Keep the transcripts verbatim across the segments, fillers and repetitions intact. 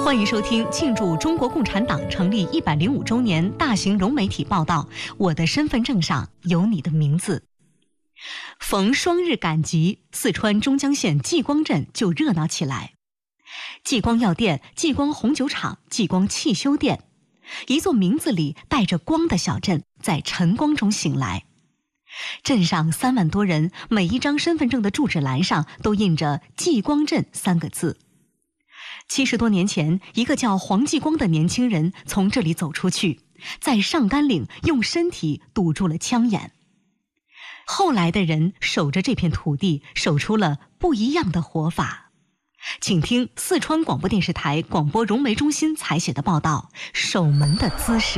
欢迎收听庆祝中国共产党成立一百零五周年大型融媒体报道《我的身份证上有你的名字》。逢双日赶集，四川中江县继光镇就热闹起来。继光药店、继光红酒厂、继光汽修店，一座名字里带着光的小镇在晨光中醒来。镇上三万多人，每一张身份证的住址栏上都印着“继光镇”三个字。七十多年前，一个叫黄继光的年轻人从这里走出去，在上甘岭用身体堵住了枪眼。后来的人守着这片土地，守出了不一样的活法。请听四川广播电视台广播融媒中心采写的报道《守门的姿势》。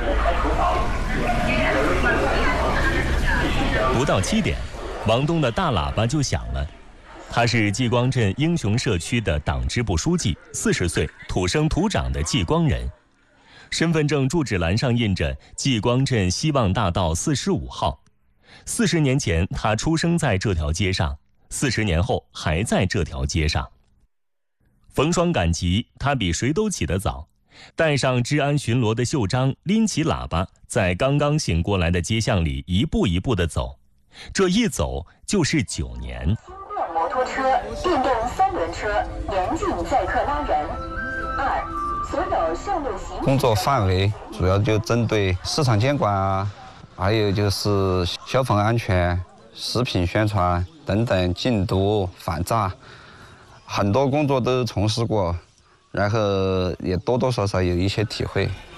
不到七点，王东的大喇叭就响了。他是继光镇英雄社区的党支部书记，四十岁，土生土长的继光人。身份证住址栏上印着继光镇希望大道四十五号。四十年前，他出生在这条街上，四十年后还在这条街上。逢双赶集，他比谁都起得早，带上治安巡逻的袖章，拎起喇叭，在刚刚醒过来的街巷里一步一步地走。这一走就是九年。 摩托车、电动三轮车严禁载客拉人。二，所有上路行工作范围主要就针对市场监管啊，还有就是消防安全、食品宣传等等，禁毒、反诈，很多工作都从事过，然后也多多少少有一些体会。